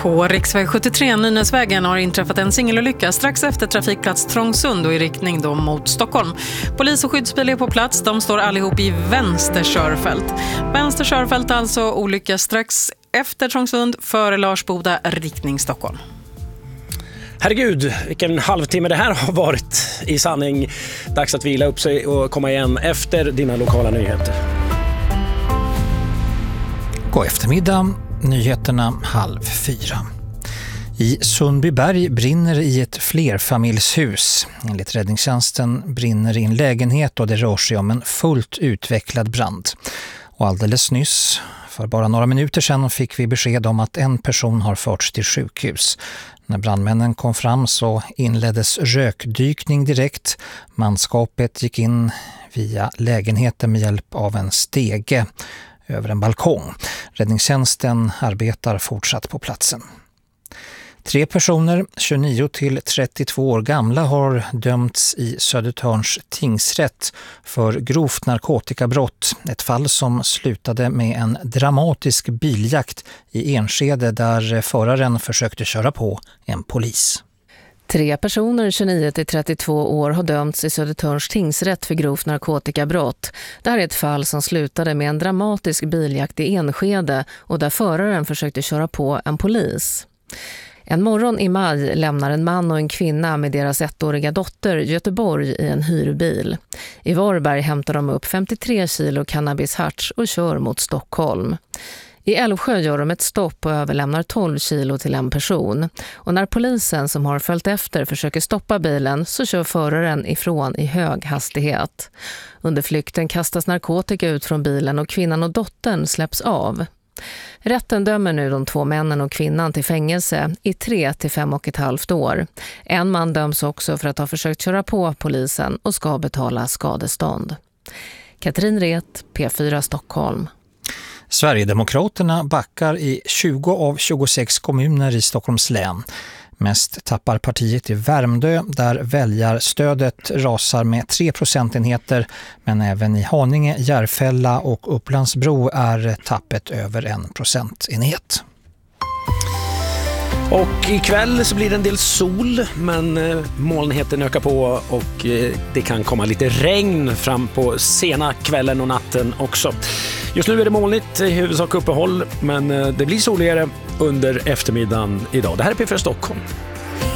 På riksväg 73 Nynäsvägen har inträffat en singelolycka strax efter trafikplats Trångsund och i riktning då mot Stockholm. Polis och skyddsbil är på plats, de står allihop i vänster körfält. Vänster körfält alltså, olycka strax efter Trångsund, före Larsboda, riktning Stockholm. Herregud, vilken halvtimme det här har varit i sanning. Dags att vila upp sig och komma igen efter dina lokala nyheter. God eftermiddag, nyheterna 3:30. I Sundbyberg brinner i ett flerfamiljshus. Enligt räddningstjänsten brinner i en lägenhet och det rör sig om en fullt utvecklad brand. Och alldeles nyss, för bara några minuter sedan, fick vi besked om att en person har förts till sjukhus. När brandmännen kom fram så inleddes rökdykning direkt. Manskapet gick in via lägenheten med hjälp av en stege över en balkong. Räddningstjänsten arbetar fortsatt på platsen. 3 personer, 29 till 32 år gamla, har dömts i Södertörns tingsrätt för grovt narkotikabrott. Ett fall som slutade med en dramatisk biljakt i Enskede där föraren försökte köra på en polis. 3 personer, 29 till 32 år, har dömts i Södertörns tingsrätt för grovt narkotikabrott. Det här är ett fall som slutade med en dramatisk biljakt i Enskede och där föraren försökte köra på en polis. En morgon i maj lämnar en man och en kvinna med deras 1-åriga dotter Göteborg i en hyrbil. I Varberg hämtar de upp 53 kilo cannabisharts och kör mot Stockholm. I Älvsjö gör de ett stopp och överlämnar 12 kilo till en person. Och när polisen som har följt efter försöker stoppa bilen så kör föraren ifrån i hög hastighet. Under flykten kastas narkotika ut från bilen och kvinnan och dottern släpps av. Rätten dömer nu de 2 männen och kvinnan till fängelse i 3 till 5,5 år. En man döms också för att ha försökt köra på polisen och ska betala skadestånd. Katrin Ret, P4 Stockholm. Sverigedemokraterna backar i 20 av 26 kommuner i Stockholms län. Mest tappar partiet i Värmdö där väljarstödet rasar med 3 procentenheter, men även i Haninge, Järfälla och Upplandsbro är tappet över 1 procentenhet. Och ikväll så blir det en del sol, men molnigheten ökar på och det kan komma lite regn fram på sena kvällen och natten också. Just nu är det molnigt, i huvudsak uppehåll, men det blir soligare under eftermiddagen idag. Det här är P4 Stockholm.